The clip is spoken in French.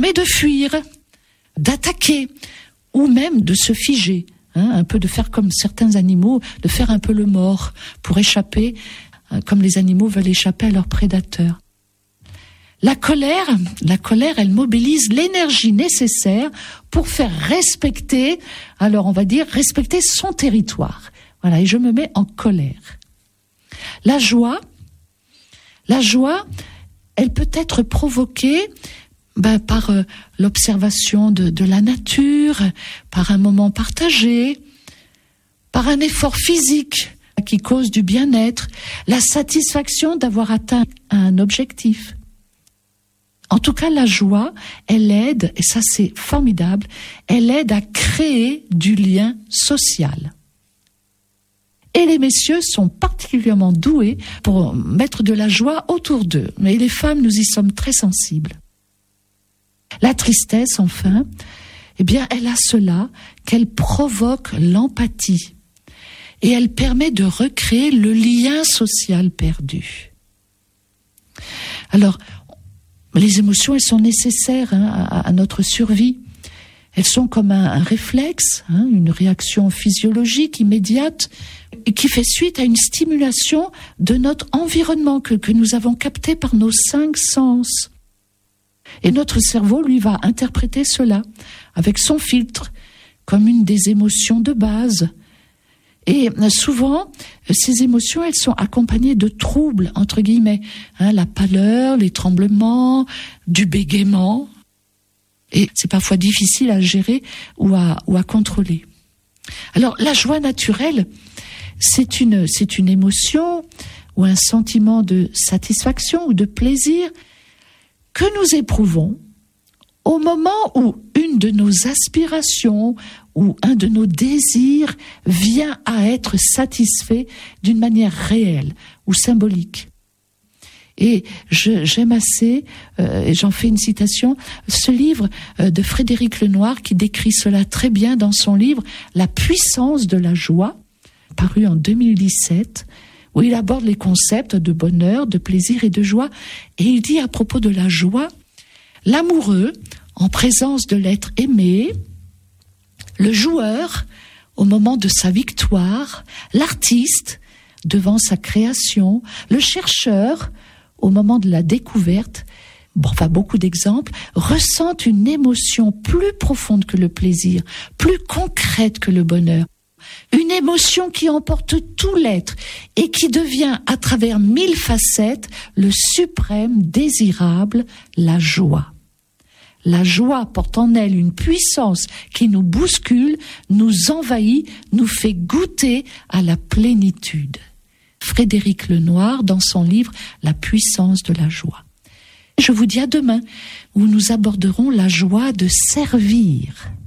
permet de fuir, d'attaquer, ou même de se figer, un peu de faire comme certains animaux, de faire un peu le mort pour échapper, comme les animaux veulent échapper à leurs prédateurs. La colère, elle mobilise l'énergie nécessaire pour faire respecter, alors on va dire, respecter son territoire. Voilà, et je me mets en colère. La joie, elle peut être provoquée par l'observation de la nature, par un moment partagé, par un effort physique qui cause du bien-être, la satisfaction d'avoir atteint un objectif. En tout cas, la joie, elle aide, et ça c'est formidable, elle aide à créer du lien social. Et les messieurs sont particulièrement doués pour mettre de la joie autour d'eux. Mais les femmes, nous y sommes très sensibles. La tristesse, enfin, eh bien, elle a cela qu'elle provoque l'empathie. Et elle permet de recréer le lien social perdu. Alors, les émotions, elles sont nécessaires à notre survie. Elles sont comme un réflexe, une réaction physiologique immédiate qui fait suite à une stimulation de notre environnement que nous avons capté par nos 5 sens. Et notre cerveau, lui, va interpréter cela avec son filtre comme une des émotions de base. Et souvent, ces émotions, elles sont accompagnées de troubles, entre guillemets, la pâleur, les tremblements, du bégaiement. Et c'est parfois difficile à gérer ou à contrôler. Alors, la joie naturelle, c'est une émotion ou un sentiment de satisfaction ou de plaisir que nous éprouvons au moment où une de nos aspirations ou un de nos désirs vient à être satisfait d'une manière réelle ou symbolique. Et j'aime assez, et j'en fais une citation, ce livre de Frédéric Lenoir qui décrit cela très bien dans son livre « La puissance de la joie », paru en 2017, où il aborde les concepts de bonheur, de plaisir et de joie. Et il dit à propos de la joie, l'amoureux, en présence de l'être aimé, le joueur, au moment de sa victoire, l'artiste, devant sa création, le chercheur, au moment de la découverte, beaucoup d'exemples, ressentent une émotion plus profonde que le plaisir, plus concrète que le bonheur. Une émotion qui emporte tout l'être et qui devient, à travers 1000 facettes, le suprême désirable, la joie. La joie porte en elle une puissance qui nous bouscule, nous envahit, nous fait goûter à la plénitude. Frédéric Lenoir, dans son livre « La puissance de la joie ». Je vous dis à demain, où nous aborderons la joie de servir.